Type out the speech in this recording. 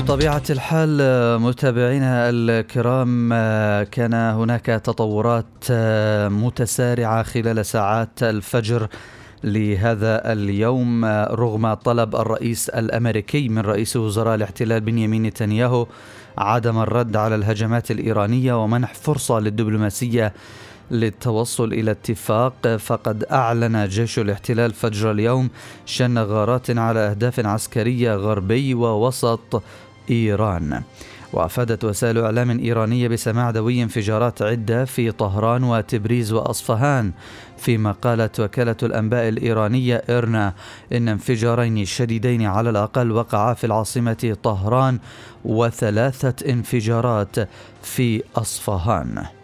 بطبيعة الحال متابعينا الكرام، كان هناك تطورات متسارعة خلال ساعات الفجر لهذا اليوم، رغم طلب الرئيس الأمريكي من رئيس وزراء الاحتلال بنيامين نتنياهو عدم الرد على الهجمات الإيرانية ومنح فرصة للدبلوماسية للتوصل إلى اتفاق. فقد أعلن جيش الاحتلال فجر اليوم شن غارات على أهداف عسكرية غربي ووسط إيران. وأفادت وسائل إعلام إيرانية بسماع دوي انفجارات عدة في طهران وتبريز وأصفهان، فيما قالت وكالة الأنباء الإيرانية إيرنا إن انفجارين شديدين على الأقل وقعا في العاصمة طهران و3 انفجارات في أصفهان.